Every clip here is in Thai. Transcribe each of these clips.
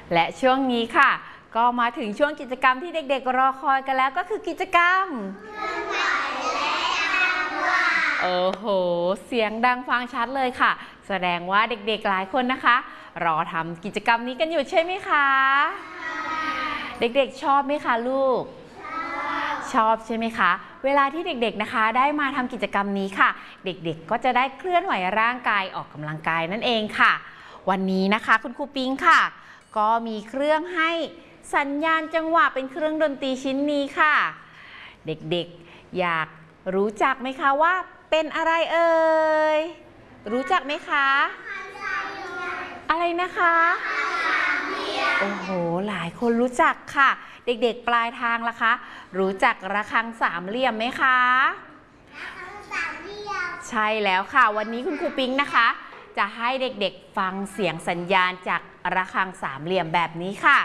และช่วงนี้ค่ะก็มาถึงช่วงกิจกรรมที่เด็กๆรอคอยกันแล้วก็คือกิจกรรมโอ้โหเสียงดังฟังชัดเลยค่ะแสดงว่าเด็กๆหลายคนนะคะรอทำกิจกรรมนี้กันอยู่ใช่ไหมคะเด็กๆชอบไหมคะลูกชอบใช่ไหมคะเวลาที่เด็กๆนะคะได้มาทำกิจกรรมนี้ค่ะเด็กๆก็จะได้เคลื่อนไหวร่างกายออกกำลังกายนั่นเองค่ะวันนี้นะคะคุณครูปิงค่ะก็มีเครื่องให้สัญญาณจังหวะเป็นเครื่องดนตรีชิ้นนี้ค่ะเด็กๆอยากรู้จักไหมคะว่าเป็นอะไรเอ่ยรู้จักไหมคะอะไรนะคะโอ้โหหลายคนรู้จักค่ะเด็กๆปลายทางล่ะคะรู้จักระฆังสามเหลี่ยมไหมคะใช่แล้วค่ะวันนี้คุณครูปิงนะคะจะให้เด็กๆฟังเสียงสัญญาณจากระฆังสามเหลี่ยมแบบนี้ค่ะ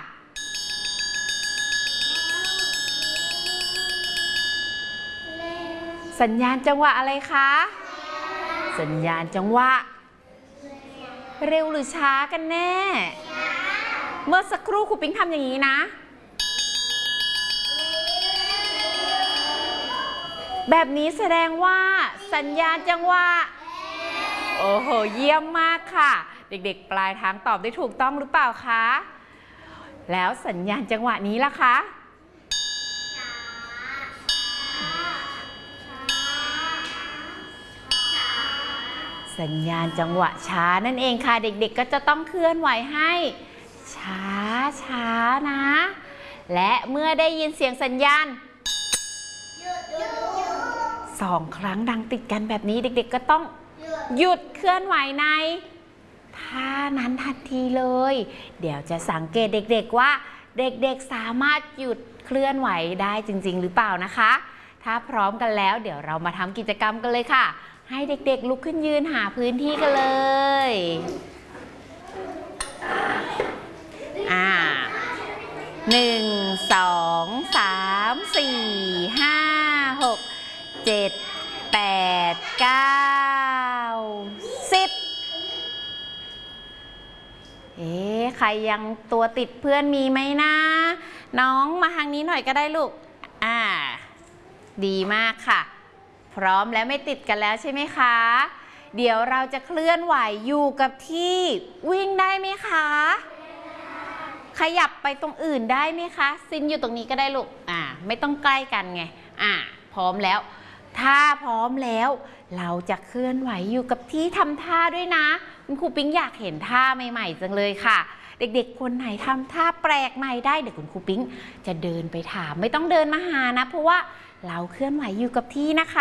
สัญญาณจังหวะอะไรคะสัญญาณจังหวะเร็วหรือช้ากันแน่เมื่อสักครู่ครูปิงทำอย่างนี้นะแบบนี้แสดงว่าสัญญาณจังหวะโอ้โหเยี่ยมมากค่ะเด็กๆปลายทางตอบได้ถูกต้องหรือเปล่าคะแล้วสัญญาณจังหวะนี้ล่ะคะสัญญาณจังหวะช้านั่นเองค่ะเด็กๆก็จะต้องเคลื่อนไหวให้ช้านะและเมื่อได้ยินเสียงสัญญาณ2 ครั้งดังติดกันแบบนี้เด็กๆก็ต้องหยุดเคลื่อนไหวในท่านั้นทันทีเลยเดี๋ยวจะสังเกตเด็กๆว่าเด็กๆสามารถหยุดเคลื่อนไหวได้จริงๆหรือเปล่านะคะถ้าพร้อมกันแล้วเดี๋ยวเรามาทำกิจกรรมกันเลยค่ะให้เด็กๆลุกขึ้นยืนหาพื้นที่กันเลย1 2 3 4 5 6 7 8 9 10ใครยังตัวติดเพื่อนมีไหมนะน้องมาทางนี้หน่อยก็ได้ลูกดีมากค่ะพร้อมแล้วไม่ติดกันแล้วใช่ไหมคะเดี๋ยวเราจะเคลื่อนไหวอยู่กับที่วิ่งได้ไหมคะขยับไปตรงอื่นได้ไหมคะซินอยู่ตรงนี้ก็ได้ลูกไม่ต้องใกล้กันไงพร้อมแล้วถ้าพร้อมแล้วเราจะเคลื่อนไหวอยู่กับที่ทำท่าด้วยนะคุณครูปิ๊งอยากเห็นท่าใหม่ๆจังเลยค่ะเด็กๆคนไหนทำท่าแปลกใหม่ได้เดี๋ยวคุณครูปิ๊งจะเดินไปถามไม่ต้องเดินมาหานะเพราะว่าเราเคลื่อนไหวอยู่กับที่นะคะ